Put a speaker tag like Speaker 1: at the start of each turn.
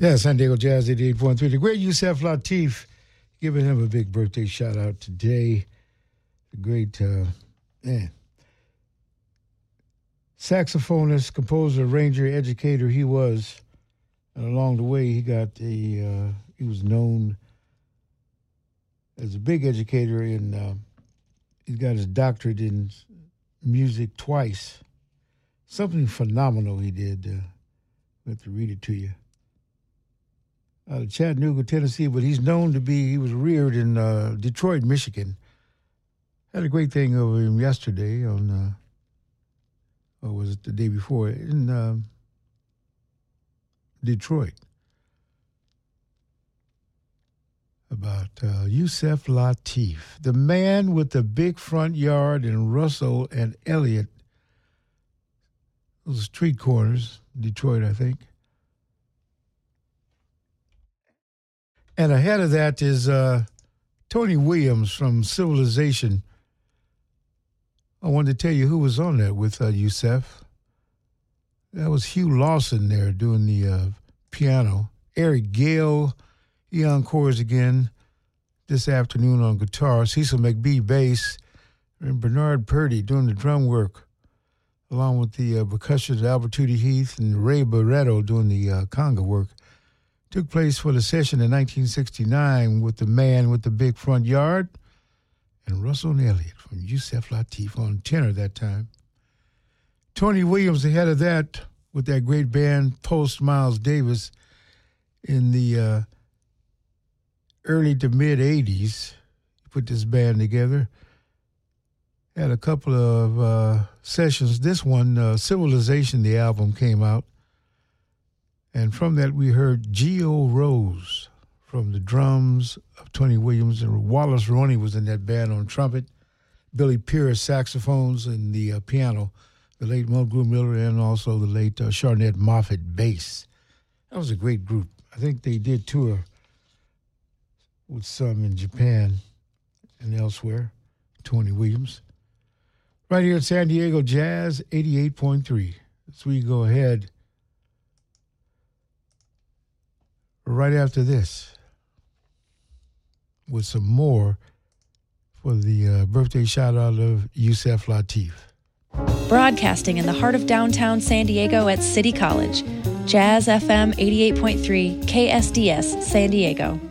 Speaker 1: Yeah, San Diego Jazz 88.3. The great Yusef Lateef, giving him a big birthday shout out today. The great, saxophonist, composer, arranger, educator he was. And along the way, he was known as a big educator, and he got his doctorate in music twice. Something phenomenal he did. I have to read it to you. Out of Chattanooga, Tennessee, but he was reared in Detroit, Michigan. Had a great thing over him yesterday on, or was it the day before, in Detroit. About Yusef Lateef, the man with the big front yard in Russell and Elliott. Those street corners, Detroit, I think. And ahead of that is Tony Williams from Civilization. I wanted to tell you who was on that with Yusef. That was Hugh Lawson there doing the piano. Eric Gale, he encores again this afternoon on guitar. Cecil McBee bass, and Bernard Purdy doing the drum work, along with the percussion, Albert Tootie Heath, and Ray Barretto doing the conga work. Took place for the session in 1969 with the man with the big front yard and Russell and Elliott from Yusef Lateef on tenor that time. Tony Williams ahead of that with that great band post Miles Davis in the early to mid 80s. Put this band together. Had a couple of sessions. This one, Civilization, the album came out. And from that, we heard Geo Rose from the drums of Tony Williams. And Wallace Roney was in that band on trumpet. Billy Pierce, saxophones, and the piano. The late Mulgrew Miller and also the late Charnette Moffett, bass. That was a great group. I think they did tour with some in Japan and elsewhere. Tony Williams. Right here at San Diego Jazz 88.3. So we go ahead. Right after this, with some more for the birthday shout-out of Yusef Lateef.
Speaker 2: Broadcasting in the heart of downtown San Diego at City College. Jazz FM 88.3 KSDS San Diego.